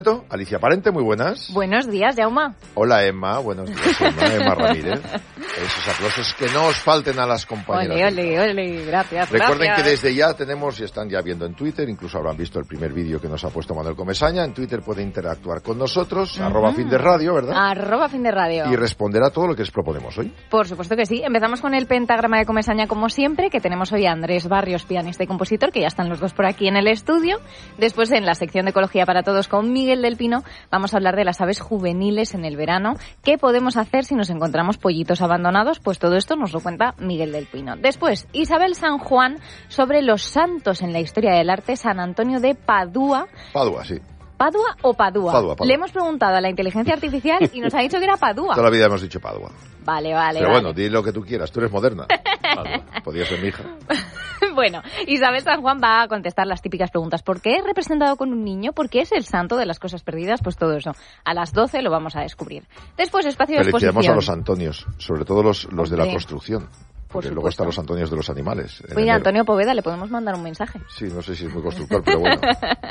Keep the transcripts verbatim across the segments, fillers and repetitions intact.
Alicia Parente, muy buenas. Buenos días, Jaume. Hola, Emma. Buenos días, Emma. Emma Ramírez. Esos aplausos que no os falten a las compañeras. Ole, ole, ole. Gracias, Recuerden gracias. que desde ya tenemos, y están ya viendo en Twitter, incluso habrán visto el primer vídeo que nos ha puesto Manuel Comesaña. En Twitter puede interactuar con nosotros, uh-huh. arroba fin de radio, ¿verdad? Arroba fin de radio. Y responder a todo lo que les proponemos hoy. Por supuesto que sí. Empezamos con el pentagrama de Comesaña, como siempre, que tenemos hoy a Andrés Barrios, pianista y compositor, que ya están los dos por aquí en el estudio. Después, en la sección de Ecología para Todos, con Miguel del Pino, vamos a hablar de las aves juveniles en el verano. ¿Qué podemos hacer si nos encontramos pollitos abandonados? Pues todo esto nos lo cuenta Miguel del Pino. Después, Isabel San Juan, sobre los santos en la historia del arte, San Antonio de Padua. Padua, sí. ¿Padua o Padua? Padua, Padua. Le hemos preguntado a la inteligencia artificial y nos ha dicho que era Padua. Toda la vida hemos dicho Padua. Vale, vale, Pero vale. bueno, di lo que tú quieras, tú eres moderna. Padua. Podría ser mi hija. Bueno, Isabel San Juan va a contestar las típicas preguntas. ¿Por qué es representado con un niño? ¿Por qué es el santo de las cosas perdidas? Pues todo eso. A las doce lo vamos a descubrir. Después, espacio de exposición. Felicitamos a los Antonios, sobre todo los, los de la construcción. Porque Por luego están los Antonios de los animales. Oye, Antonio Poveda, ¿le podemos mandar un mensaje? Sí, no sé si es muy constructor, pero bueno.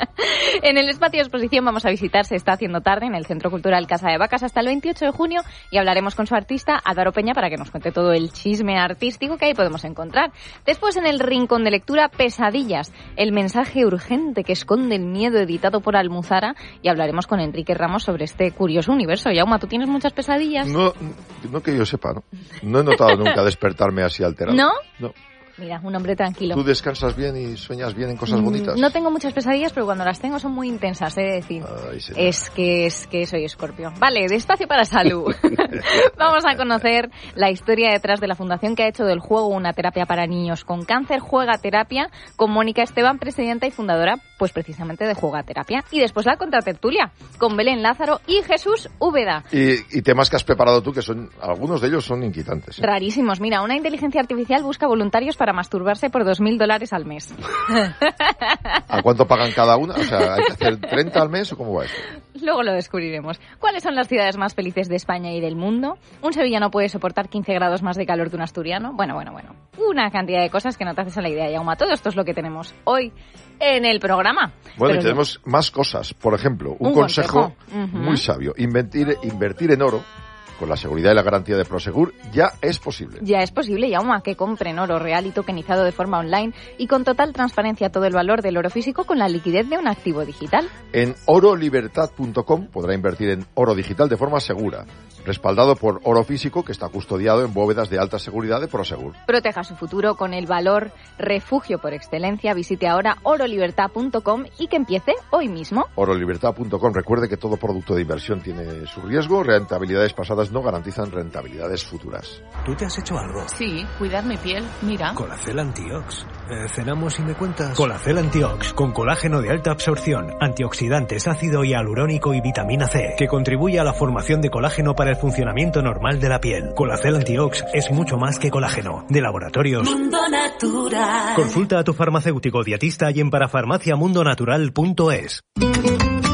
En el espacio de exposición vamos a visitar Se está haciendo tarde en el Centro Cultural Casa de Vacas hasta el veintiocho de junio y hablaremos con su artista, Álvaro Peña, para que nos cuente todo el chisme artístico que ahí podemos encontrar. Después, en el rincón de lectura, Pesadillas, el mensaje urgente que esconde el miedo, editado por Almuzara, y hablaremos con Enrique Ramos sobre este curioso universo. Yauma, ¿tú tienes muchas pesadillas? No, no que yo sepa, ¿no? No he notado nunca despertarme así alterado. ¿No? No. Mira, un hombre tranquilo. ¿Tú descansas bien y sueñas bien en cosas bonitas? No tengo muchas pesadillas, pero cuando las tengo son muy intensas, he de decir. Ay, es que es que soy Escorpio. Vale, de espacio para salud. Vamos a conocer la historia detrás de la fundación que ha hecho del juego una terapia para niños con cáncer, Juega Terapia, con Mónica Esteban, presidenta y fundadora, pues precisamente de Juega Terapia. Y después la contratertulia, con Belén Lázaro y Jesús Úbeda. Y, y temas que has preparado tú, que son algunos de ellos son inquietantes, ¿eh? Rarísimos. Mira, una inteligencia artificial busca voluntarios para masturbarse por dos mil dólares al mes. ¿A cuánto pagan cada una? O sea, ¿hay que hacer treinta al mes o cómo va esto? Luego lo descubriremos. ¿Cuáles son las ciudades más felices de España y del mundo? ¿Un sevillano puede soportar quince grados más de calor que un asturiano? Bueno, bueno, bueno. Una cantidad de cosas que no te haces a la idea, Yauma. Todo esto es lo que tenemos hoy en el programa. Bueno, Pero y tenemos no. más cosas. Por ejemplo, un, un consejo, consejo. Uh-huh. muy sabio. Invertir, invertir en oro, con la seguridad y la garantía de Prosegur, ya es posible. Ya es posible, Yauma, que compren oro real y tokenizado de forma online y con total transparencia todo el valor del oro físico con la liquidez de un activo digital. En oro libertad punto com podrá invertir en oro digital de forma segura, respaldado por oro físico que está custodiado en bóvedas de alta seguridad de Prosegur. Proteja su futuro con el valor refugio por excelencia. Visite ahora oro libertad punto com y que empiece hoy mismo. oro libertad punto com. Recuerde que todo producto de inversión tiene su riesgo. Rentabilidades pasadas no garantizan rentabilidades futuras. ¿Tú te has hecho algo? Sí, cuidar mi piel, mira. Colacel Antiox. Eh, ¿Cenamos y me cuentas? Colacel Antiox, con colágeno de alta absorción, antioxidantes, ácido hialurónico y vitamina C, que contribuye a la formación de colágeno para el funcionamiento normal de la piel. Colacel Antiox es mucho más que colágeno. De Laboratorios Mundo Natural. Consulta a tu farmacéutico dietista y en parafarmaciamundonatural punto es.